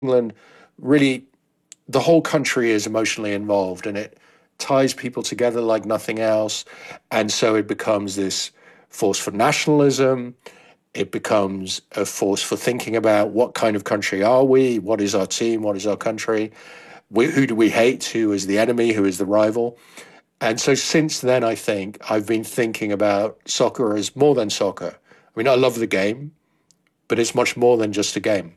England, really, the whole country is emotionally involved and it ties people together like nothing else. And so it becomes this force for nationalism. It becomes a force for thinking about what kind of country are we? What is our team? What is our country? Who do we hate? Who is the enemy? Who is the rival? And so since then, I think I've been thinking about soccer as more than soccer. I mean, I love the game, but it's much more than just a game.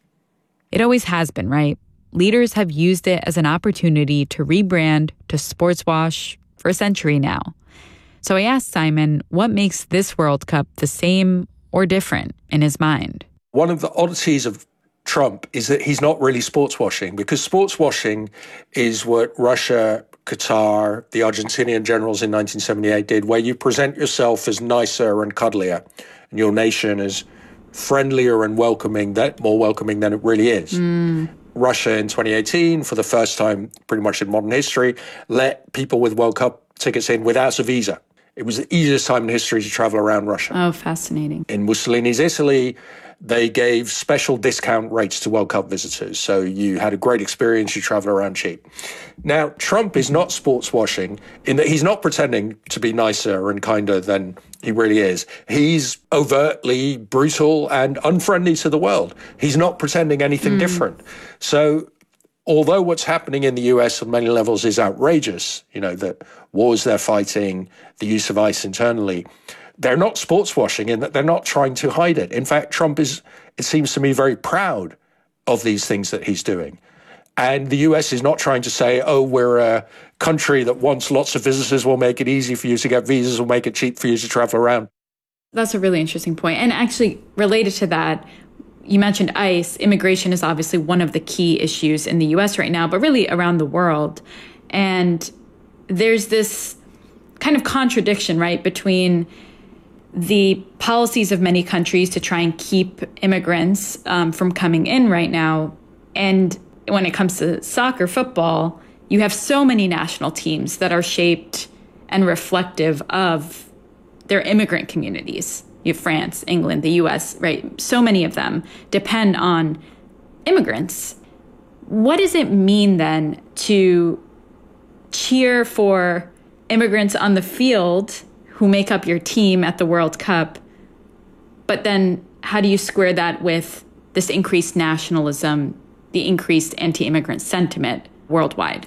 It always has been, right? Leaders have used it as an opportunity to rebrand, to sports wash for a century now. So I asked Simon what makes this World Cup the same or different in his mind. One of the oddities of Trump is that he's not really sports washing, because sports washing is what Russia, Qatar, the Argentinian generals in 1978 did, where you present yourself as nicer and cuddlier and your nation as friendlier and welcoming, more welcoming than it really is. Russia in 2018, for the first time pretty much in modern history, let people with World Cup tickets in without a visa. It was the easiest time in history to travel around Russia. Oh, fascinating. In Mussolini's Italy, they gave special discount rates to World Cup visitors. So you had a great experience, you travel around cheap. Now, Trump is not sports washing in that he's not pretending to be nicer and kinder than he really is. He's overtly brutal and unfriendly to the world. He's not pretending anything different. So although what's happening in the US on many levels is outrageous, the wars they're fighting, the use of ICE internally, they're not sports washing in that they're not trying to hide it. In fact, Trump is, it seems to me, very proud of these things that he's doing. And the US is not trying to say, oh, we're a country that wants lots of visitors, we'll make it easy for you to get visas, we'll make it cheap for you to travel around. That's a really interesting point. And actually, related to that, you mentioned ICE. Immigration is obviously one of the key issues in the US right now, but really around the world. And there's this kind of contradiction, right, between the policies of many countries to try and keep immigrants from coming in right now. And when it comes to soccer, football, you have so many national teams that are shaped and reflective of their immigrant communities. You have France, England, the US, right? So many of them depend on immigrants. What does it mean then to cheer for immigrants on the field who make up your team at the World Cup? But then how do you square that with this increased nationalism, the increased anti-immigrant sentiment worldwide?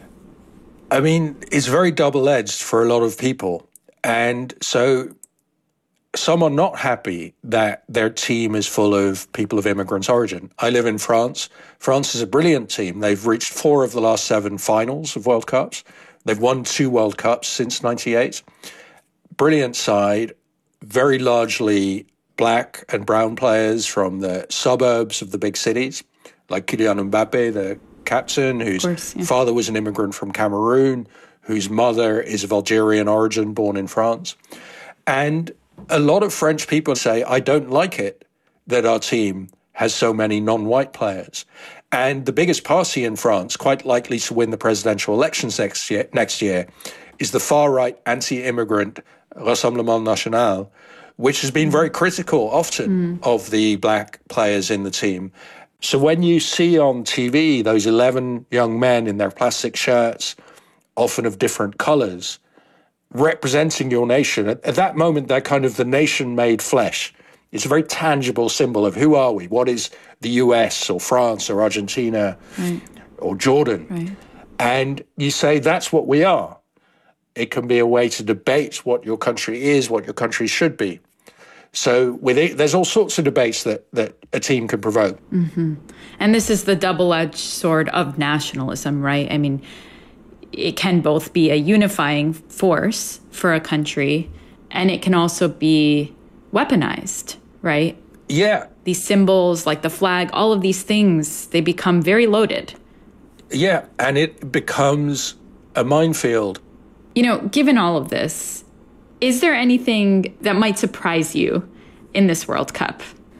I mean, it's very double-edged for a lot of people. And so some are not happy that their team is full of people of immigrant origin. I live in France. France is a brilliant team. They've reached 4 of the last 7 finals of World Cups. They've won 2 World Cups since 98. Brilliant side, very largely black and brown players from the suburbs of the big cities, like Kylian Mbappe, the captain, whose father was an immigrant from Cameroon, whose mother is of Algerian origin, born in France. And a lot of French people say, I don't like it that our team has so many non-white players. And the biggest party in France, quite likely to win the presidential elections next year, is the far-right anti-immigrant Rassemblement National, which has been very critical often of the black players in the team. So when you see on TV those 11 young men in their plastic shirts, often of different colors, representing your nation, at that moment, they're kind of the nation made flesh. It's a very tangible symbol of who are we? What is the US or France or Argentina or Jordan? Right. And you say, that's what we are. It can be a way to debate what your country is, what your country should be. So with it, there's all sorts of debates that a team can provoke. Mm-hmm. And this is the double-edged sword of nationalism, right? I mean, it can both be a unifying force for a country, and it can also be weaponized, right? Yeah. These symbols, like the flag, all of these things, they become very loaded. Yeah, and it becomes a minefield. Given all of this, is there anything that might surprise you in this World Cup?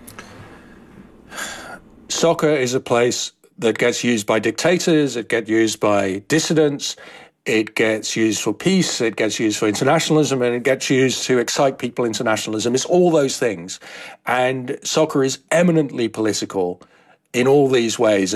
Soccer is a place that gets used by dictators, it gets used by dissidents, it gets used for peace, it gets used for internationalism, and it gets used to excite people into nationalism. It's all those things. And soccer is eminently political in all these ways.